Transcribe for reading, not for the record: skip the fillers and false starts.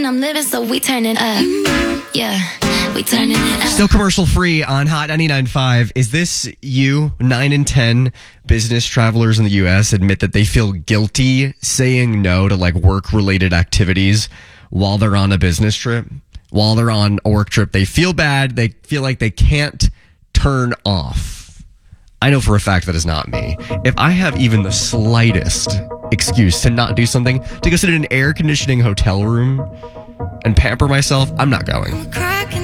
and I'm living, so we turning up. Yeah, we turning it up. Still commercial free on Hot 99.5. Is this you? 9 in 10 business travelers in the U.S. admit that they feel guilty saying no to like work-related activities while they're on a business trip. While they're on a work trip, they feel bad. They feel like they can't turn off. I know for a fact that is not me. If I have even the slightest excuse to not do something, to go sit in an air conditioning hotel room and pamper myself, I'm not going.